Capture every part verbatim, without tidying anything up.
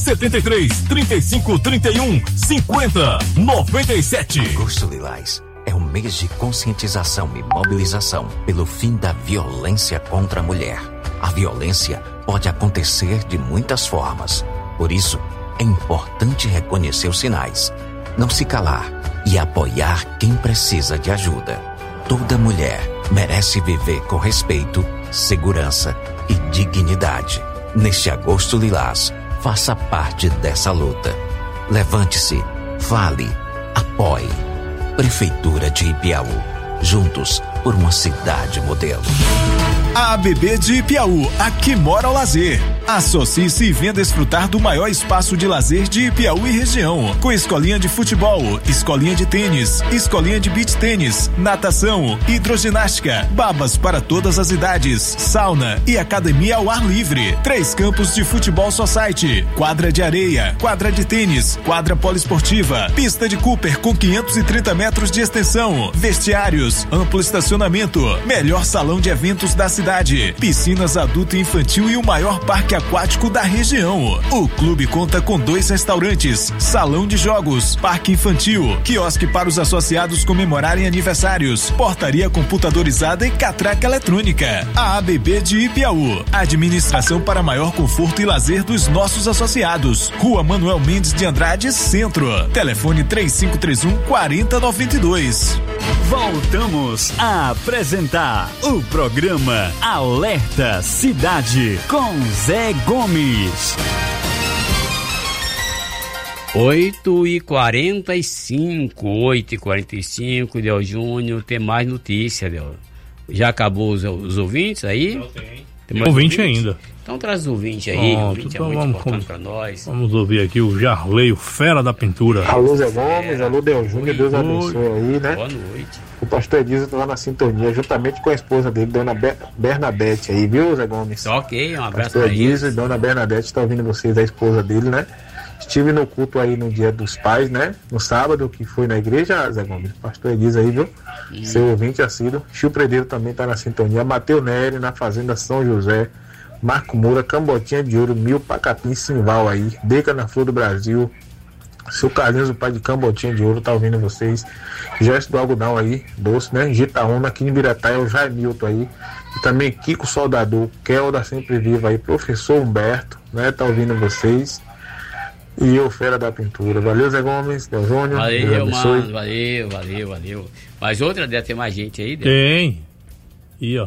setenta e três, trinta e cinco, trinta e um, cinquenta, noventa e sete. Agosto Lilás é um mês de conscientização e mobilização pelo fim da violência contra a mulher. A violência pode acontecer de muitas formas. Por isso, é importante reconhecer os sinais, não se calar e apoiar quem precisa de ajuda. Toda mulher merece viver com respeito, segurança e dignidade. Neste Agosto Lilás, faça parte dessa luta. Levante-se, fale, apoie. Prefeitura de Ipiaú. Juntos por uma cidade modelo. A ABB de Ipiaú, aqui mora o lazer. Associe-se e venha desfrutar do maior espaço de lazer de Ipiaú e região, com escolinha de futebol, escolinha de tênis, escolinha de beach tênis, natação, hidroginástica, babas para todas as idades, sauna e academia ao ar livre. Três campos de futebol society, quadra de areia, quadra de tênis, quadra poliesportiva, pista de Cooper com quinhentos e trinta metros de extensão, vestiários, amplo estacionamento, melhor salão de eventos da cidade, piscinas adulto e infantil e o maior parque aquático da região. O clube conta com dois restaurantes, salão de jogos, parque infantil, quiosque para os associados comemorarem aniversários, portaria computadorizada e catraca eletrônica. A ABB de Ipiaú, administração para maior conforto e lazer dos nossos associados. Rua Manuel Mendes de Andrade, Centro. Telefone três cinco três um, quatro zero nove dois. Voltamos a apresentar o programa Alerta Cidade com Zé Gomes. oito e quarenta e cinco, oito e quarenta e cinco, Del Júnior, tem mais notícia, Del. Já acabou os, os ouvintes aí? Não tem. Tem mais ouvinte ouvintes? ainda. Então traz os ouvintes aí, Pronto, o ouvinte então é muito vamos, importante vamos, pra nós. Vamos ouvir aqui o Jarley, o fera da pintura. Alô Zé Gomes, alô Del Júnior, Deus abençoe aí, né? Boa noite. O pastor Edilson tá lá na sintonia, juntamente com a esposa dele, Dona Be- Bernadette aí, viu, Zé Gomes? Ok, um abraço pastor pra Edilson eles. e Dona Bernadette tá ouvindo vocês, a esposa dele, né? Estive no culto aí no dia dos pais, né? No sábado, que foi na igreja, Zé Gomes. Pastor Edilson aí, viu? Hum. Seu ouvinte assíduo. Chio Predeiro também tá na sintonia. Mateus Nery, na Fazenda São José. Marco Moura, Cambotinha de Ouro, Mil, Pacapim, Simval aí. Deca na Flor do Brasil. Seu Carlinhos, o pai de Cambotinha de Ouro, tá ouvindo vocês. Gesto do Algodão aí, doce, né? Gitaúna, aqui em Biratá, é o Jaimilton aí. E também Kiko Soldador, Kelda Sempre Viva aí, professor Humberto, né? Tá ouvindo vocês. E eu, fera da pintura. Valeu, Zé Gomes, Del Júnior. Valeu, mano, valeu, valeu, valeu. Mas outra, deve ter mais gente aí, deve. Tem. E ó.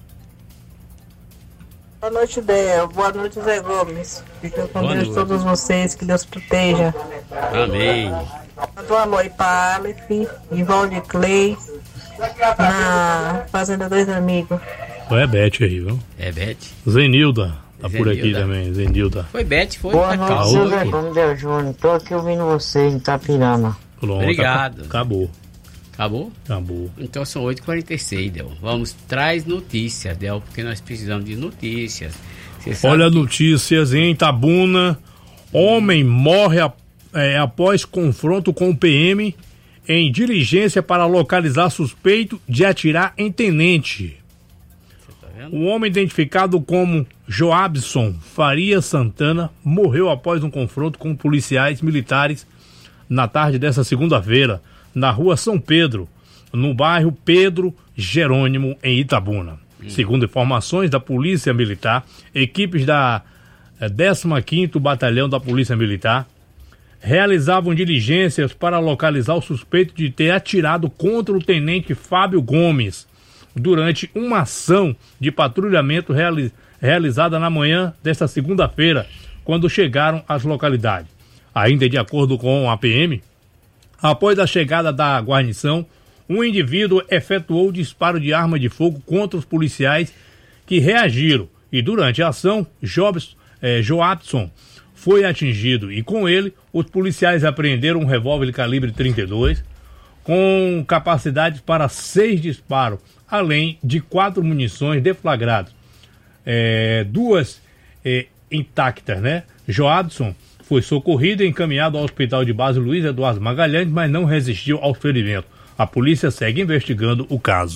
Boa noite, Del. Boa noite, Zé Gomes. Fica com Deus todos vocês, que Deus proteja. Amém. Manda um alô aí pra Aleph, Ivalde Clay, na Fazenda Dois Amigos. É Beth aí, viu? É Beth. Zenilda, tá Zenilda. por aqui também, Zenilda. Foi Beth, foi. Boa tá noite, seu Zé Gomes, Del Júnior. Tô aqui ouvindo você em Itapirama. Pronto, obrigado. Acabou. Acabou? Acabou. Então são oito e quarenta e seis, Del. Vamos, traz notícias, Del, porque nós precisamos de notícias. Olha, que... notícias em Itabuna. Homem morre a, é, após confronto com o P M em diligência para localizar suspeito de atirar em tenente. Tá vendo? O homem identificado como Joabson Faria Santana morreu após um confronto com policiais militares na tarde dessa segunda-feira, na rua São Pedro, no bairro Pedro Jerônimo, em Itabuna. Hum. Segundo informações da Polícia Militar, equipes da eh, décimo quinto Batalhão da Polícia Militar realizavam diligências para localizar o suspeito de ter atirado contra o tenente Fábio Gomes durante uma ação de patrulhamento reali- realizada na manhã desta segunda-feira, quando chegaram às localidades. Ainda de acordo com a P M, após a chegada da guarnição, um indivíduo efetuou o disparo de arma de fogo contra os policiais que reagiram e durante a ação, Jobs, eh, Joabson foi atingido e com ele os policiais apreenderam um revólver de calibre trinta e dois com capacidade para seis disparos, além de quatro munições deflagradas, eh, duas eh, intactas, né? Joabson foi socorrido e encaminhado ao hospital de base Luiz Eduardo Magalhães, mas não resistiu ao ferimento. A polícia segue investigando o caso.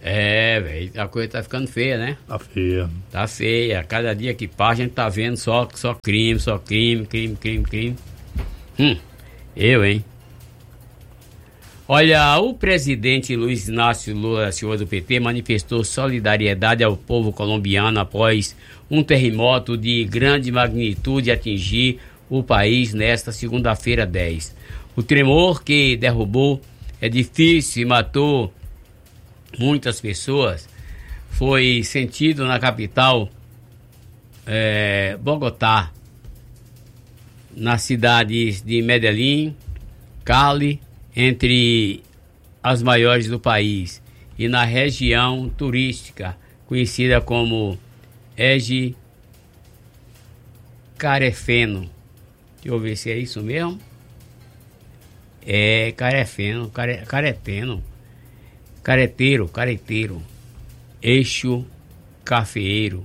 É, velho, a coisa tá ficando feia, né? Tá feia. Tá feia. Cada dia que passa a gente tá vendo só, só crime, só crime, crime, crime, crime. Hum, eu, hein? Olha, o presidente Luiz Inácio Lula da Silva do P T manifestou solidariedade ao povo colombiano após um terremoto de grande magnitude atingir o país nesta segunda-feira dez. O tremor que derrubou edifícios e matou muitas pessoas foi sentido na capital é, Bogotá, nas cidades de Medellín, Cali, entre as maiores do país, e na região turística conhecida como Eje Carefeno. Deixa eu ver se é isso mesmo. É Carefeno, care, Careteno, Careteiro, Careteiro, Eixo Cafeeiro.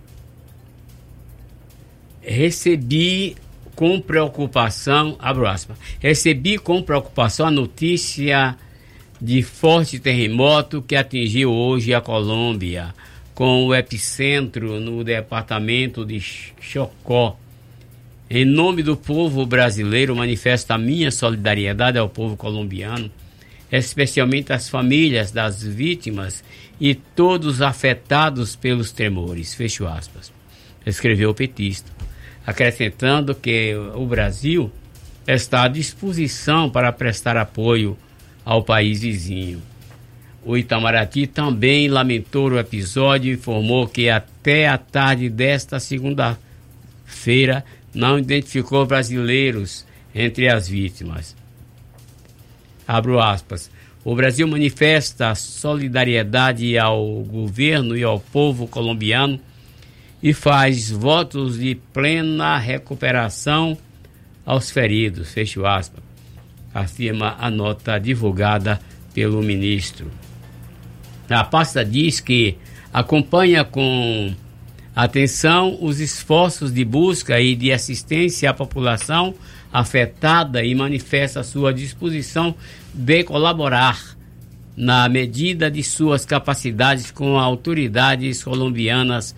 Recebi com preocupação, abro aspas, recebi com preocupação a notícia de forte terremoto que atingiu hoje a Colômbia, com o epicentro no departamento de Chocó. Em nome do povo brasileiro, manifesto a minha solidariedade ao povo colombiano, especialmente às famílias das vítimas e todos afetados pelos tremores, fecho aspas, escreveu o petista, acrescentando que o Brasil está à disposição para prestar apoio ao país vizinho. O Itamaraty também lamentou o episódio e informou que até a tarde desta segunda-feira não identificou brasileiros entre as vítimas. Abro aspas. O Brasil manifesta solidariedade ao governo e ao povo colombiano e faz votos de plena recuperação aos feridos, fecho aspas, afirma a nota divulgada pelo ministro. A pasta diz que acompanha com atenção os esforços de busca e de assistência à população afetada e manifesta sua disposição de colaborar na medida de suas capacidades com autoridades colombianas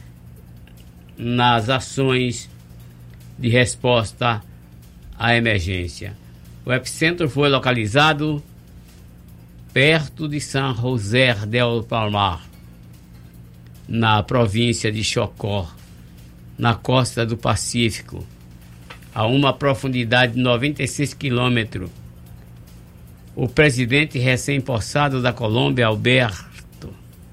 nas ações de resposta à emergência. O epicentro foi localizado perto de San José del Palmar, na província de Chocó, na costa do Pacífico, a uma profundidade de noventa e seis quilômetros. O presidente recém-possado da Colômbia, Alberto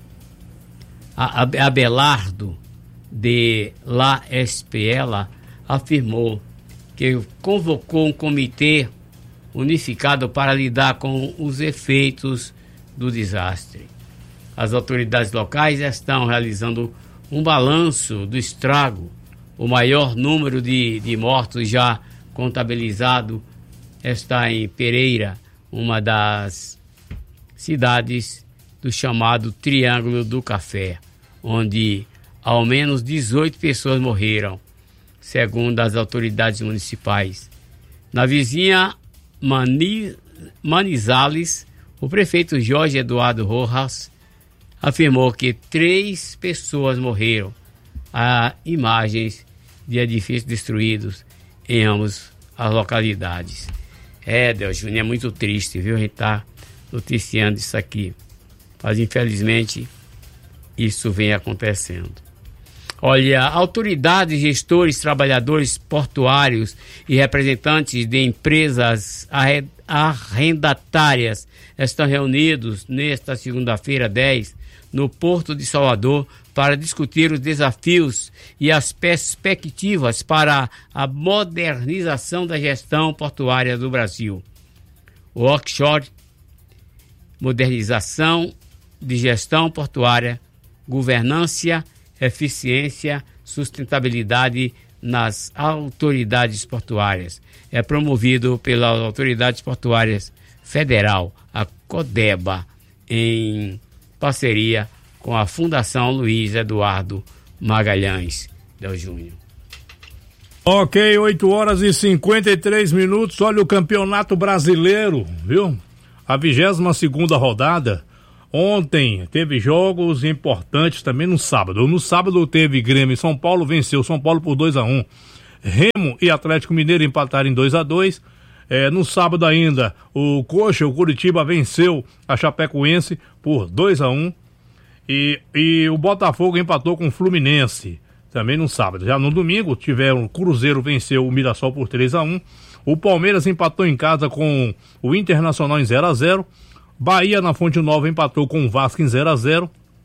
Abelardo de La Espriella, afirmou que convocou um comitê unificado para lidar com os efeitos do desastre. As autoridades locais estão realizando um balanço do estrago. O maior número de, de mortos já contabilizado está em Pereira, uma das cidades do chamado Triângulo do Café, onde ao menos dezoito pessoas morreram, segundo as autoridades municipais. Na vizinha Mani, Manizales, o prefeito Jorge Eduardo Rojas afirmou que três pessoas morreram. Há imagens de edifícios destruídos em ambas as localidades. É, Deus Júnior, é muito triste, viu? A gente tá noticiando isso aqui. Mas, infelizmente, isso vem acontecendo. Olha, autoridades, gestores, trabalhadores portuários e representantes de empresas arrendatárias estão reunidos nesta segunda-feira dez no Porto de Salvador para discutir os desafios e as perspectivas para a modernização da gestão portuária do Brasil. O workshop Modernização de Gestão Portuária, Governança, Eficiência, Sustentabilidade nas Autoridades Portuárias é promovido pelas Autoridades Portuárias Federal, a CODEBA, em parceria com a Fundação Luiz Eduardo Magalhães Del Júnior. Ok, oito horas e cinquenta e três minutos. Olha o Campeonato Brasileiro, viu? A vigésima segunda rodada. Ontem teve jogos importantes também no sábado. No sábado teve Grêmio e São Paulo, venceu São Paulo por dois a um. Remo e Atlético Mineiro empataram em dois a dois. É, no sábado ainda, o Coxa, o Curitiba, venceu a Chapecoense por dois a um. E, e o Botafogo empatou com o Fluminense, também no sábado. Já no domingo, tiveram o Cruzeiro venceu o Mirassol por três a um. O Palmeiras empatou em casa com o Internacional em zero a zero. Bahia, na Fonte Nova, empatou com o Vasco em zero a zero.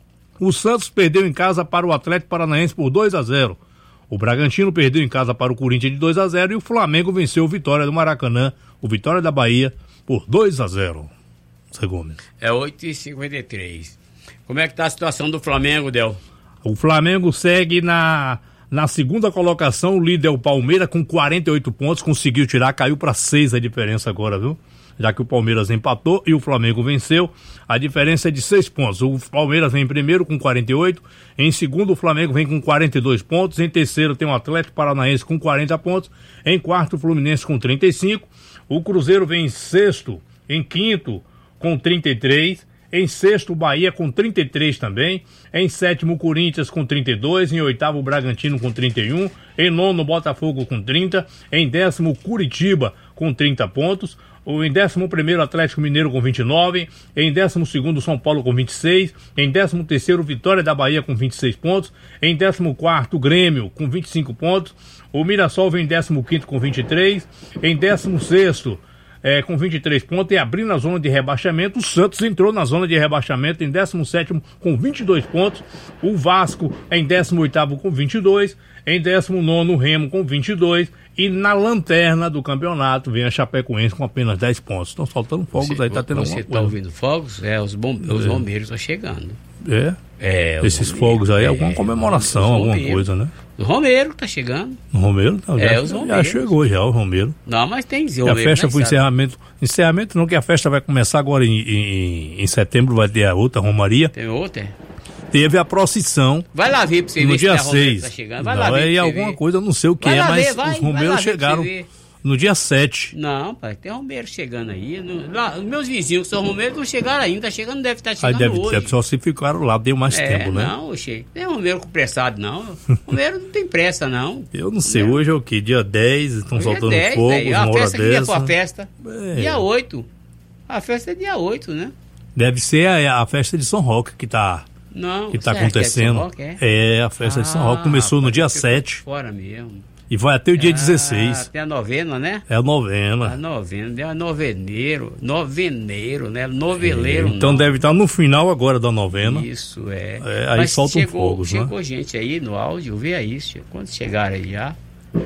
O Santos perdeu em casa para o Atlético Paranaense por dois a zero. O Bragantino perdeu em casa para o Corinthians de dois a zero e o Flamengo venceu o Vitória do Maracanã, o Vitória da Bahia, por dois a zero. Zé Gomes. É oito e cinquenta e três. Como é que tá a situação do Flamengo, Del? O Flamengo segue na, na segunda colocação, o líder é o Palmeiras com quarenta e oito pontos, conseguiu tirar, caiu para seis a diferença agora, viu? Já que o Palmeiras empatou e o Flamengo venceu, a diferença é de seis pontos. O Palmeiras vem em primeiro com quarenta e oito, em segundo o Flamengo vem com quarenta e dois pontos, em terceiro tem o Atlético Paranaense com quarenta pontos, em quarto o Fluminense com trinta e cinco, o Cruzeiro vem em sexto, em quinto com trinta e três, em sexto o Bahia com trinta e três também, em sétimo o Corinthians com trinta e dois, em oitavo o Bragantino com trinta e um, em nono o Botafogo com trinta, em décimo o Curitiba com trinta pontos, em décimo primeiro Atlético Mineiro com vinte e nove, em décimo segundo São Paulo com vinte e seis, em décimo terceiro Vitória da Bahia com vinte e seis pontos, em décimo quarto Grêmio com vinte e cinco pontos, o Mirassol vem em décimo quinto com vinte e três, em décimo sexto É, com vinte e três pontos e abrindo a zona de rebaixamento. O Santos entrou na zona de rebaixamento em décimo sétimo com vinte e dois pontos. O Vasco em décimo oitavo com vinte e dois. Em décimo nono o Remo com vinte e dois. E na lanterna do campeonato vem a Chapecoense com apenas dez pontos. Estão faltando fogos você, aí, tá tendo Você está coisa. ouvindo fogos? É, os, bom, os é. bombeiros estão chegando. É? É, esses Romero, fogos aí, é, alguma comemoração, alguma Romero, coisa, né? O Romero tá chegando. O Romero? Não, é, já, os já chegou já o Romero. Não, mas tem Romero. E a festa foi encerramento. Encerramento não, que a festa vai começar agora em, em, em setembro, vai ter a outra Romaria. Tem outra? Teve a procissão. Vai lá ver pra você no ver dia se seis. Tá chegando. Vai não, lá ver é alguma ver. coisa, eu não sei o que vai é, mas ver, vai, os Romeiros chegaram no dia sete. Não, pai, tem Romeiro chegando aí. No, lá, os meus vizinhos que são Romeiros não chegaram ainda, tá chegando, deve estar chegando aí deve hoje. Ter, só se ficaram lá, deu mais é, tempo, né? Não, oxe, não é Romeiro com pressado, não. Romeiro não tem pressa, não. Eu não sei, hoje é o quê? Dia dez, estão soltando é dez, fogo, é, uma a hora festa, dessa. Que dia foi a festa? É. Dia oito. A festa é dia oito, né? Deve ser a, a festa de São Roque que tá... Não, que está acontecendo. Que é, de São Roque, é? é, a festa ah, de São Roque começou no dia sete. Fora mesmo. E vai até o dia ah, dezesseis. Até a novena, né? É a novena. A novena, é a noveneiro, noveneiro, né? Noveleiro. É, então não. deve estar no final agora da novena. Isso, é. é aí Mas soltam chegou, fogos, chegou né? gente aí no áudio, vê aí, quando chegaram aí já.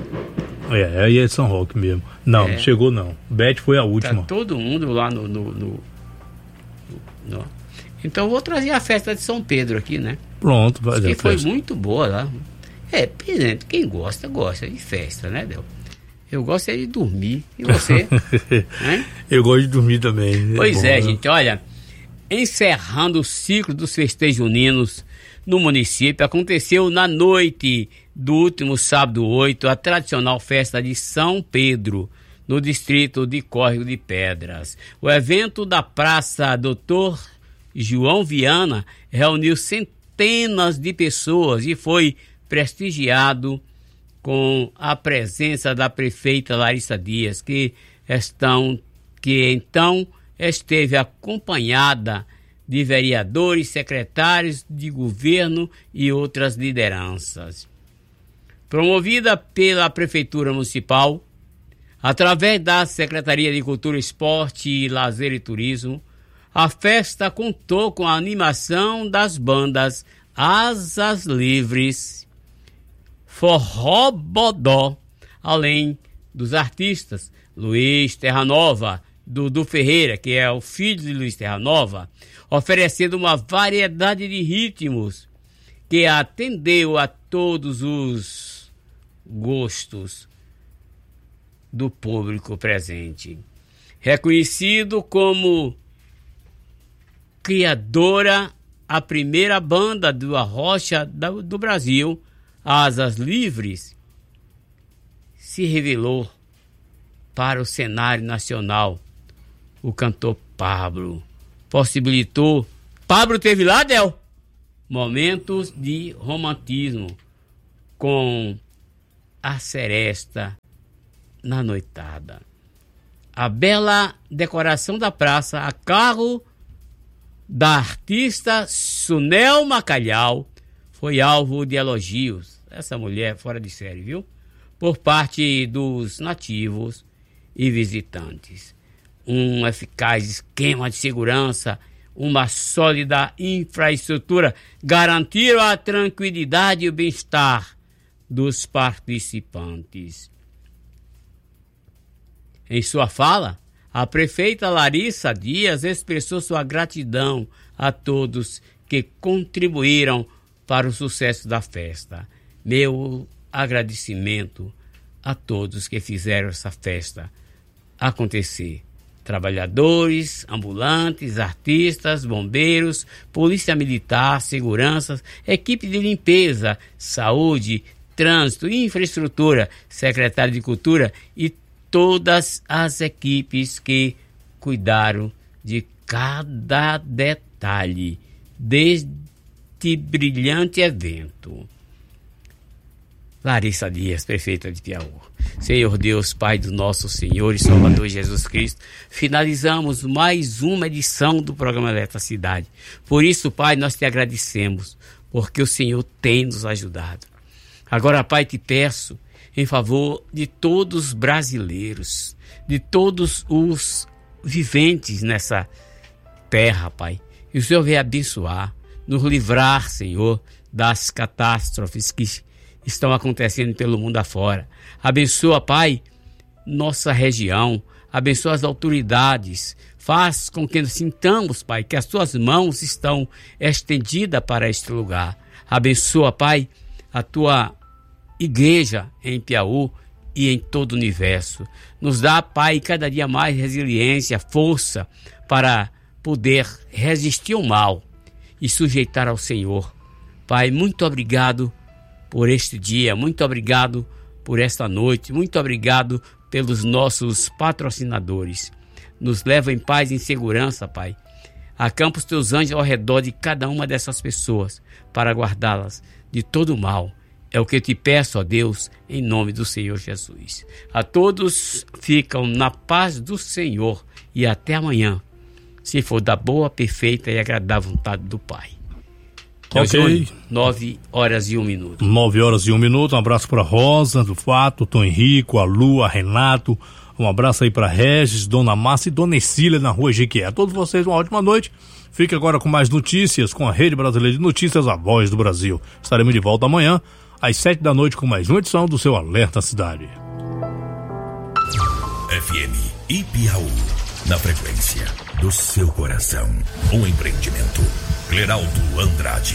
É, aí é de São Roque mesmo. Não, é. não chegou não. Beth foi a última. Tá todo mundo lá no... no, no, no... Então eu vou trazer a festa de São Pedro aqui, né? Pronto, vai que foi muito boa lá. É, quem gosta, gosta de festa, né, Del? Eu gosto é de dormir. E você? Eu gosto de dormir também. Pois é, é bom, gente, né? Olha, encerrando o ciclo dos festejos juninos no município, aconteceu na noite do último sábado oito a tradicional festa de São Pedro, no distrito de Córrego de Pedras. O evento da Praça Doutor João Viana reuniu centenas de pessoas e foi prestigiado com a presença da prefeita Larissa Dias, que, estão, que então esteve acompanhada de vereadores, secretários de governo e outras lideranças. Promovida pela Prefeitura Municipal, através da Secretaria de Cultura, Esporte, Lazer e Turismo, a festa contou com a animação das bandas Asas Livres, Forró Bodó, além dos artistas Luiz Terranova, Dudu Ferreira, que é o filho de Luiz Terranova, oferecendo uma variedade de ritmos que atendeu a todos os gostos do público presente. Reconhecido como criadora, a primeira banda do Arrocha do Brasil, Asas Livres, se revelou para o cenário nacional. O cantor Pablo possibilitou Pablo teve lá, Del, momentos de romantismo com a seresta na noitada. A bela decoração da praça a cargo da artista Sunel Macalhau foi alvo de elogios. Essa mulher fora de série, viu? Por parte dos nativos e visitantes. Um eficaz esquema de segurança, uma sólida infraestrutura garantiram a tranquilidade e o bem-estar dos participantes. Em sua fala, a prefeita Larissa Dias expressou sua gratidão a todos que contribuíram para o sucesso da festa. Meu agradecimento a todos que fizeram essa festa acontecer. Trabalhadores, ambulantes, artistas, bombeiros, polícia militar, seguranças, equipe de limpeza, saúde, trânsito, infraestrutura, secretário de cultura e todas as equipes que cuidaram de cada detalhe deste brilhante evento. Larissa Dias, prefeita de Piauí. Senhor Deus, Pai do nosso Senhor e Salvador Jesus Cristo, finalizamos mais uma edição do programa Alerta Cidade. Por isso, Pai, nós te agradecemos, porque o Senhor tem nos ajudado. Agora, Pai, te peço em favor de todos os brasileiros, de todos os viventes nessa terra, Pai. E o Senhor venha abençoar, nos livrar, Senhor, das catástrofes que estão acontecendo pelo mundo afora. Abençoa, Pai, nossa região, abençoa as autoridades, faz com que nós sintamos, Pai, que as tuas mãos estão estendidas para este lugar. Abençoa, Pai, a tua igreja em Piauí e em todo o universo. Nos dá, Pai, cada dia mais resiliência, força para poder resistir ao mal e sujeitar ao Senhor. Pai, muito obrigado por este dia, muito obrigado por esta noite, muito obrigado pelos nossos patrocinadores. Nos leva em paz e em segurança, Pai. Acampa os teus anjos ao redor de cada uma dessas pessoas para guardá-las de todo o mal. É o que eu te peço, ó Deus, em nome do Senhor Jesus. A todos ficam na paz do Senhor e até amanhã, se for da boa, perfeita e agradável vontade do Pai. Ok. Nove horas e um minuto. Nove horas e um minuto. Um abraço para Rosa, do Fato, Tom Henrico, a Lu, a Renato. Um abraço aí para Regis, Dona Márcia e Dona Ercília na rua Jequié. A todos vocês uma ótima noite. Fique agora com mais notícias com a Rede Brasileira de Notícias, a Voz do Brasil. Estaremos de volta amanhã às sete da noite com mais uma edição do seu Alerta Cidade. F M Ipiaú, na frequência do seu coração. Um empreendimento. Cleraldo Andrade.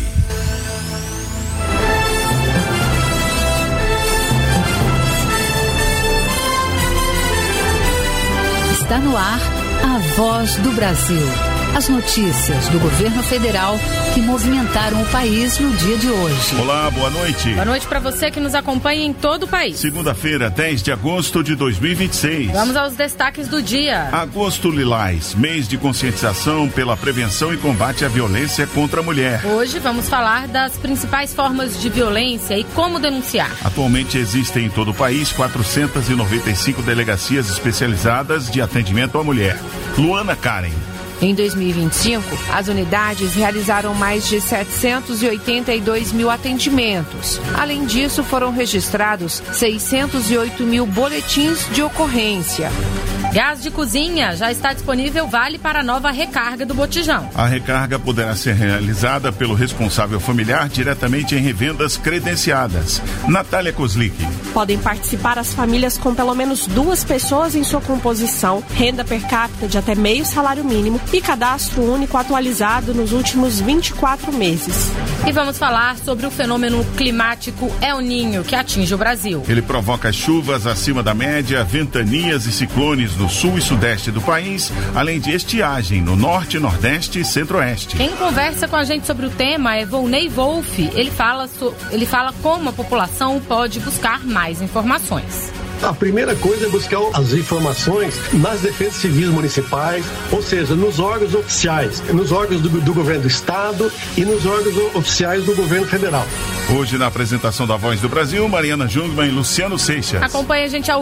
Está no ar a Voz do Brasil. As notícias do governo federal que movimentaram o país no dia de hoje. Olá, boa noite. Boa noite para você que nos acompanha em todo o país. Segunda-feira, dez de agosto de dois mil e vinte e seis. Vamos aos destaques do dia. Agosto Lilás, mês de conscientização pela prevenção e combate à violência contra a mulher. Hoje vamos falar das principais formas de violência e como denunciar. Atualmente existem em todo o país quatrocentas e noventa e cinco delegacias especializadas de atendimento à mulher. Luana Karen. Em dois mil e vinte e cinco, as unidades realizaram mais de setecentos e oitenta e dois mil atendimentos. Além disso, foram registrados seiscentos e oito mil boletins de ocorrência. Gás de cozinha já está disponível, vale para a nova recarga do botijão. A recarga poderá ser realizada pelo responsável familiar diretamente em revendas credenciadas. Natália Kozlik. Podem participar as famílias com pelo menos duas pessoas em sua composição, renda per capita de até meio salário mínimo e cadastro único atualizado nos últimos vinte e quatro meses. E vamos falar sobre o fenômeno climático El Niño que atinge o Brasil. Ele provoca chuvas acima da média, ventanias e ciclones no sul e sudeste do país, além de estiagem no norte, nordeste e centro-oeste. Quem conversa com a gente sobre o tema é Volney Wolff. Ele fala, so, ele fala como a população pode buscar mais informações. A primeira coisa é buscar as informações nas defesas civis municipais, ou seja, nos órgãos oficiais, nos órgãos do, do governo do estado e nos órgãos oficiais do governo federal. Hoje, na apresentação da Voz do Brasil, Mariana Jungmann e Luciano Seixas. Acompanhe a gente ao